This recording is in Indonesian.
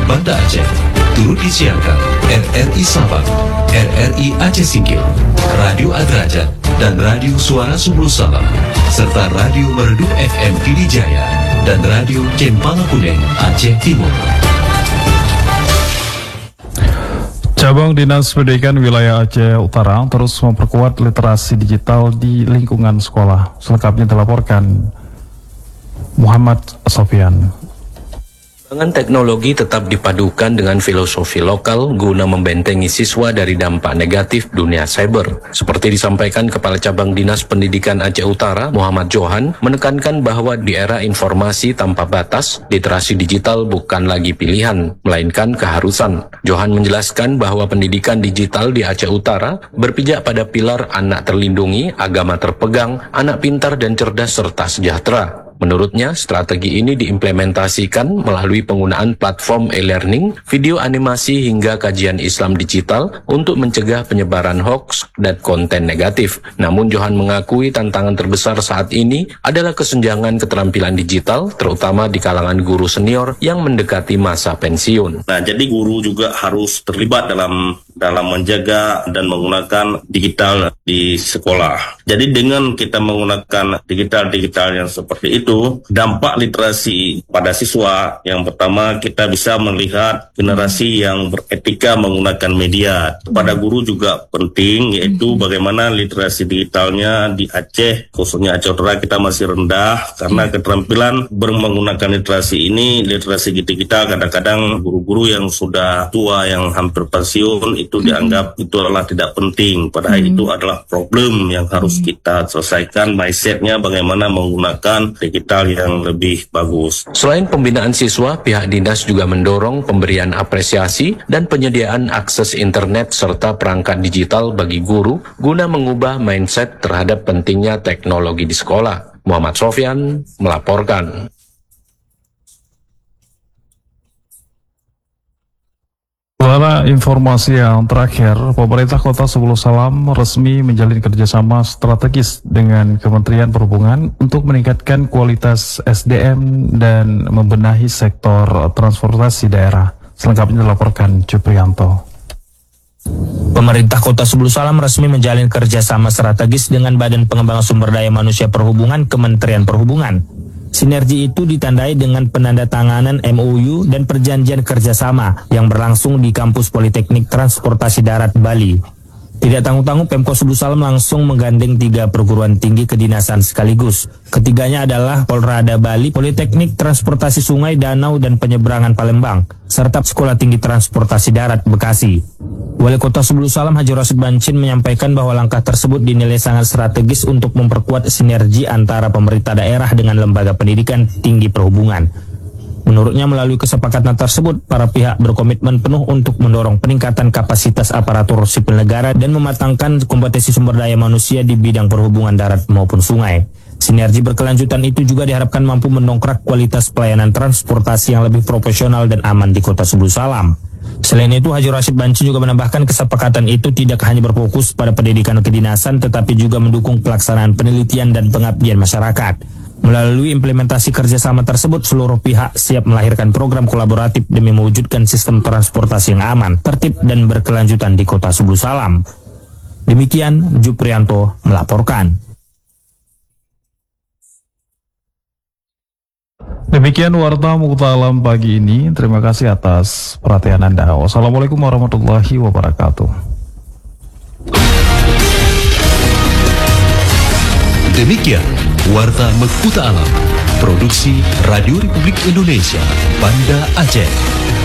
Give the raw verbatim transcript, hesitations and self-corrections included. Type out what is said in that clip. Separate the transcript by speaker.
Speaker 1: Banda Aceh. Turut disiarkan R R I Sabang, R R I Aceh Singkil, Radio Adrajat, dan Radio Suara Subul Salam, serta Radio Merdu F M Pidijaya dan Radio Cempala Kuning Aceh Timur.
Speaker 2: Cabang Dinas Pendidikan Wilayah Aceh Utara terus memperkuat literasi digital di lingkungan sekolah. Selengkapnya dilaporkan Muhammad Sofian.
Speaker 3: Pengembangan teknologi tetap dipadukan dengan filosofi lokal guna membentengi siswa dari dampak negatif dunia cyber. Seperti disampaikan Kepala Cabang Dinas Pendidikan Aceh Utara, Muhammad Johan, menekankan bahwa di era informasi tanpa batas, literasi digital bukan lagi pilihan, melainkan keharusan. Johan menjelaskan bahwa pendidikan digital di Aceh Utara berpijak pada pilar anak terlindungi, agama terpegang, anak pintar dan cerdas serta sejahtera. Menurutnya, strategi ini diimplementasikan melalui penggunaan platform e-learning, video animasi hingga kajian Islam digital untuk mencegah penyebaran hoaks dan konten negatif. Namun Johan mengakui tantangan terbesar saat ini adalah kesenjangan keterampilan digital, terutama di kalangan guru senior yang mendekati masa pensiun.
Speaker 4: Nah, jadi guru juga harus terlibat dalam dalam menjaga dan menggunakan digital di sekolah. Jadi dengan kita menggunakan digital-digital yang seperti itu, dampak literasi pada siswa yang pertama kita bisa melihat generasi yang beretika menggunakan media. Pada guru juga penting, yaitu bagaimana literasi digitalnya di Aceh, khususnya Aceh Utara kita masih rendah karena keterampilan menggunakan literasi ini, literasi digital kadang-kadang guru-guru yang sudah tua yang hampir pensiun itu dianggap itu adalah tidak penting. Padahal hmm. itu adalah problem yang harus hmm. kita selesaikan, mindsetnya bagaimana menggunakan digital yang lebih bagus.
Speaker 3: Selain pembinaan siswa, pihak dinas juga mendorong pemberian apresiasi dan penyediaan akses internet serta perangkat digital bagi guru guna mengubah mindset terhadap pentingnya teknologi di sekolah. Muhammad Sofian melaporkan.
Speaker 2: Setelah informasi yang terakhir, pemerintah Kota Subul Salam resmi menjalin kerjasama strategis dengan Kementerian Perhubungan untuk meningkatkan kualitas S D M dan membenahi sektor transportasi daerah. Selengkapnya dilaporkan Cuprianto.
Speaker 5: Pemerintah Kota Subul Salam resmi menjalin kerjasama strategis dengan Badan Pengembangan Sumber Daya Manusia Perhubungan Kementerian Perhubungan. Sinergi itu ditandai dengan penandatanganan M O U dan perjanjian kerjasama yang berlangsung di Kampus Politeknik Transportasi Darat Bali. Tidak tanggung-tanggung, Pemkot Subul Salam langsung menggandeng tiga perguruan tinggi kedinasan sekaligus. Ketiganya adalah Polrada Bali, Politeknik Transportasi Sungai, Danau, dan Penyeberangan Palembang, serta Sekolah Tinggi Transportasi Darat Bekasi. Wali Kota Subul Salam Haji Rasid Bancin menyampaikan bahwa langkah tersebut dinilai sangat strategis untuk memperkuat sinergi antara pemerintah daerah dengan lembaga pendidikan tinggi perhubungan. Menurutnya, melalui kesepakatan tersebut, para pihak berkomitmen penuh untuk mendorong peningkatan kapasitas aparatur sipil negara dan mematangkan kompetensi sumber daya manusia di bidang perhubungan darat maupun sungai. Sinergi berkelanjutan itu juga diharapkan mampu mendongkrak kualitas pelayanan transportasi yang lebih profesional dan aman di Kota Subul Salam. Selain itu, Haji Rasid Bancin juga menambahkan kesepakatan itu tidak hanya berfokus pada pendidikan kedinasan, tetapi juga mendukung pelaksanaan penelitian dan pengabdian masyarakat. Melalui implementasi kerjasama tersebut, seluruh pihak siap melahirkan program kolaboratif demi mewujudkan sistem transportasi yang aman, tertib, dan berkelanjutan di Kota Subul Salam. Demikian, Juprianto melaporkan.
Speaker 2: Demikian Warta Mukhtar Alam pagi ini. Terima kasih atas perhatian Anda. Wassalamualaikum warahmatullahi wabarakatuh.
Speaker 1: Demikian Warta Mukhtar Alam, produksi Radio Republik Indonesia, Banda Aceh.